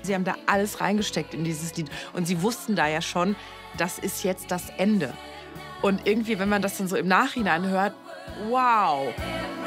Sie haben da alles reingesteckt in dieses Lied. Und sie wussten da ja schon, das ist jetzt das Ende. Und irgendwie, wenn man das dann so im Nachhinein hört, wow.